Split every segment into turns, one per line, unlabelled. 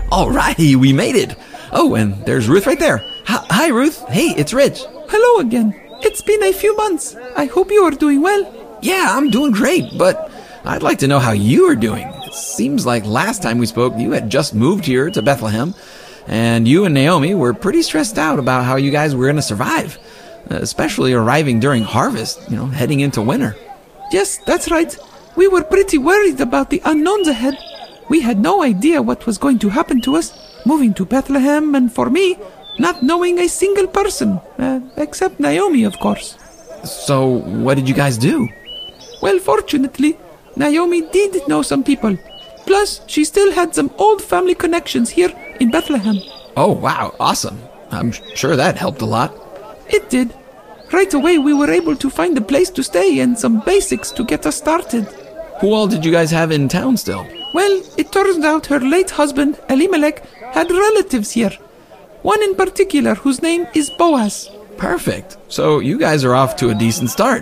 All right, we made it. Oh, and there's Ruth right there. Hi, Ruth. Hey, it's Rich.
Hello again. It's been a few months. I hope you are doing well.
Yeah, I'm doing great, but I'd like to know how you are doing. It seems like last time we spoke, you had just moved here to Bethlehem, and you and Naomi were pretty stressed out about how you guys were going to survive, especially arriving during harvest, heading into winter.
Yes, that's right. We were pretty worried about the unknowns ahead. We had no idea what was going to happen to us, moving to Bethlehem, and for me, not knowing a single person, except Naomi, of course.
So, what did you guys do?
Well, fortunately, Naomi did know some people. Plus, she still had some old family connections here in Bethlehem.
Oh, wow, awesome. I'm sure that helped a lot.
It did. Right away, we were able to find a place to stay and some basics to get us started.
Who all did you guys have in town still?
Well, it turns out her late husband, Elimelech, had relatives here. One in particular whose name is Boaz.
Perfect. So you guys are off to a decent start.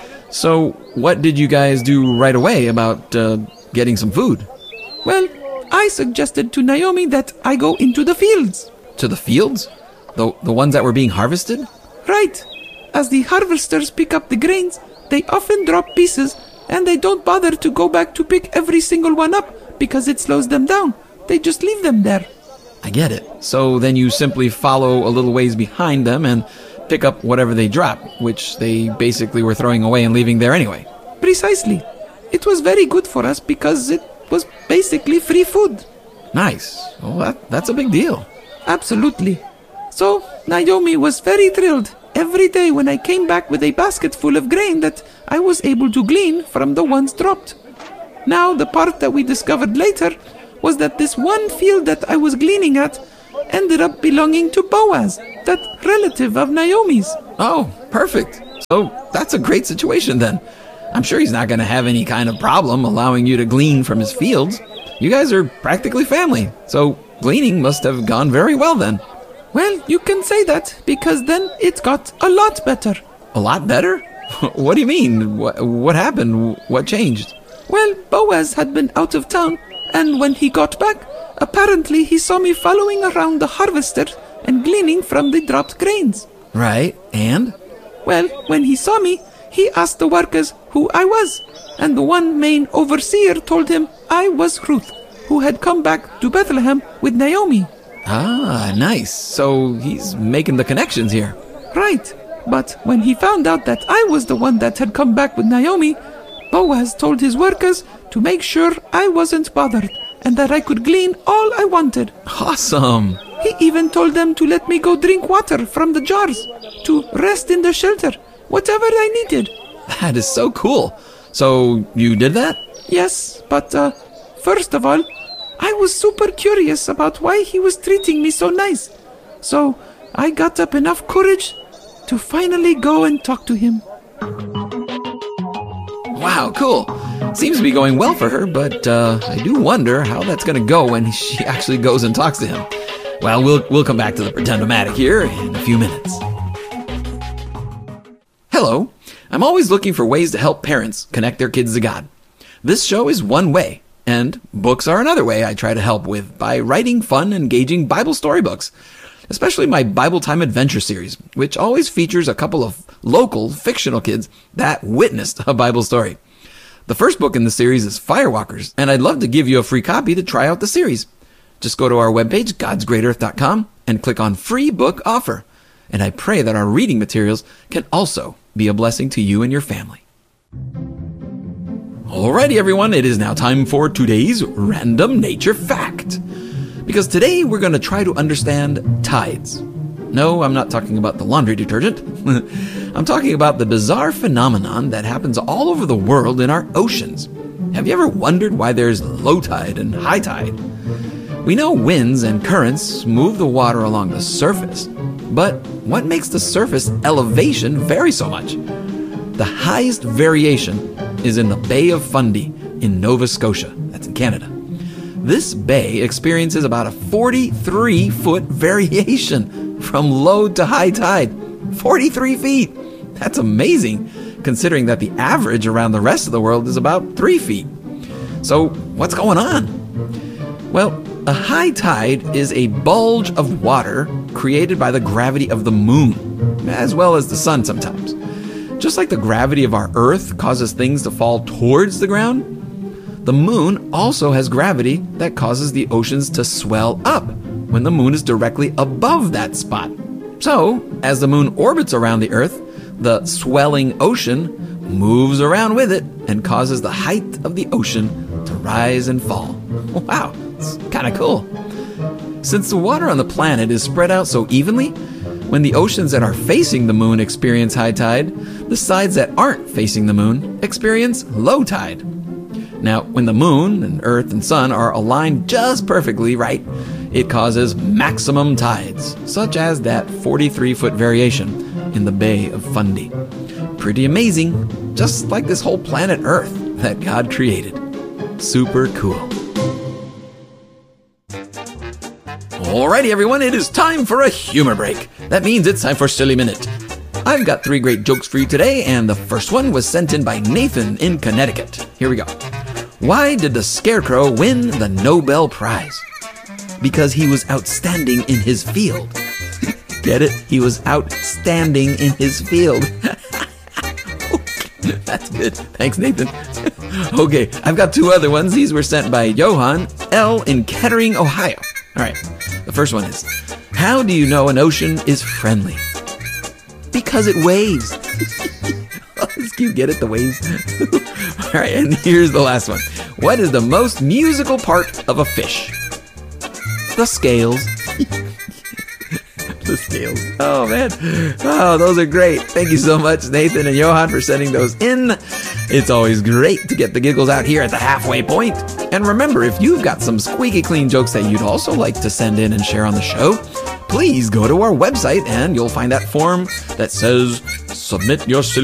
So what did you guys do right away about getting some food?
Well, I suggested to Naomi that I go into the fields.
To the fields? The ones that were being harvested?
Right. As the harvesters pick up the grains, they often drop pieces, and they don't bother to go back to pick every single one up because it slows them down. They just leave them there.
I get it. So then you simply follow a little ways behind them and pick up whatever they drop, which they basically were throwing away and leaving there anyway.
Precisely. It was very good for us because it was basically free food.
Nice. Well, that's a big deal.
Absolutely. So Naomi was very thrilled every day when I came back with a basket full of grain that I was able to glean from the ones dropped. Now, the part that we discovered later was that this one field that I was gleaning at ended up belonging to Boaz, that relative of Naomi's.
Oh, perfect. So that's a great situation then. I'm sure he's not going to have any kind of problem allowing you to glean from his fields. You guys are practically family, so gleaning must have gone very well then.
Well, you can say that, because then it got a lot better.
A lot better? What do you mean? What happened? What changed?
Well, Boaz had been out of town, and when he got back, apparently he saw me following around the harvester and gleaning from the dropped grains.
Right, and?
Well, when he saw me, he asked the workers who I was, and the one main overseer told him I was Ruth, who had come back to Bethlehem with Naomi.
Ah, nice. So he's making the connections here.
Right, but when he found out that I was the one that had come back with Naomi, Boaz told his workers to make sure I wasn't bothered and that I could glean all I wanted.
Awesome.
He even told them to let me go drink water from the jars, to rest in the shelter, whatever I needed.
That is so cool. So you did that?
Yes, but first of all, I was super curious about why he was treating me so nice. So I got up enough courage to finally go and talk to him.
Wow, cool. Seems to be going well for her, but I do wonder how that's going to go when she actually goes and talks to him. Well, we'll come back to the Pretend-O-Matic here in a few minutes. Hello. I'm always looking for ways to help parents connect their kids to God. This show is one way, and books are another way I try to help with by writing fun, engaging Bible storybooks, especially my Bible Time Adventure series, which always features a couple of local fictional kids that witnessed a Bible story. The first book in the series is Firewalkers, and I'd love to give you a free copy to try out the series. Just go to our webpage, godsgreatearth.com, and click on Free Book Offer. And I pray that our reading materials can also be a blessing to you and your family. Alrighty, everyone, it is now time for today's Random Nature Fact. Because today we're going to try to understand tides. No, I'm not talking about the laundry detergent. I'm talking about the bizarre phenomenon that happens all over the world in our oceans. Have you ever wondered why there's low tide and high tide? We know winds and currents move the water along the surface, but what makes the surface elevation vary so much? The highest variation is in the Bay of Fundy in Nova Scotia, that's in Canada. This bay experiences about a 43-foot variation from low to high tide. 43 feet! That's amazing, considering that the average around the rest of the world is about 3 feet. So, what's going on? Well, A high tide is a bulge of water created by the gravity of the moon, as well as the sun sometimes. Just like the gravity of our Earth causes things to fall towards the ground, the moon also has gravity that causes the oceans to swell up when the moon is directly above that spot. So, as the moon orbits around the Earth, the swelling ocean moves around with it and causes the height of the ocean to rise and fall. Wow, it's kind of cool. Since the water on the planet is spread out so evenly, when the oceans that are facing the moon experience high tide, the sides that aren't facing the moon experience low tide. Now, when the moon and Earth and sun are aligned just perfectly right, it causes maximum tides, such as that 43-foot variation in the Bay of Fundy. Pretty amazing, just like this whole planet Earth that God created. Super cool. Alrighty everyone, it is time for a humor break. That means it's time for Silly Minute. I've got 3 great jokes for you today, and the first one was sent in by Nathan in Connecticut. Here we go. Why did the Scarecrow win the Nobel Prize? Because he was outstanding in his field. Get it? He was outstanding in his field. That's good. Thanks, Nathan. Okay, I've got 2 other ones. These were sent by Johan L. in Kettering, Ohio. All right, the first one is, how do you know an ocean is friendly? Because it waves. Do you get it, the waves? All right, and here's the last one. What is the most musical part of a fish? The scales. The scales. Oh, man. Oh, those are great. Thank you so much, Nathan and Johan, for sending those in. It's always great to get the giggles out here at the halfway point. And remember, if you've got some squeaky clean jokes that you'd also like to send in and share on the show, please go to our website and you'll find that form that says, Submit your silly